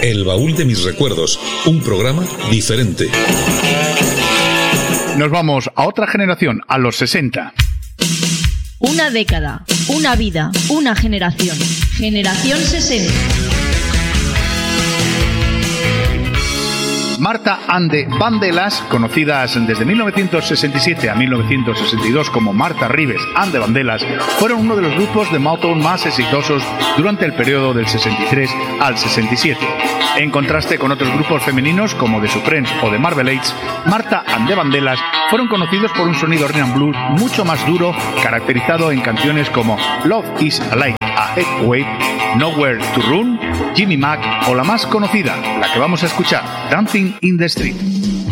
El baúl de mis recuerdos, un programa diferente. Nos vamos a otra generación, a los 60. Una década, una vida, una generación. Generación 60. Martha and the Vandellas, conocidas desde 1967 a 1962 como Martha Reeves and the Vandellas, fueron uno de los grupos de Motown más exitosos durante el periodo del 63 al 67. En contraste con otros grupos femeninos como The Supremes o The Marvelettes, Martha and the Vandellas fueron conocidos por un sonido rhythm and blues mucho más duro, caracterizado en canciones como Love is Like a Earthquake, Nowhere to Run, Jimmy Mack o la más conocida, la que vamos a escuchar, Dancing in the Street.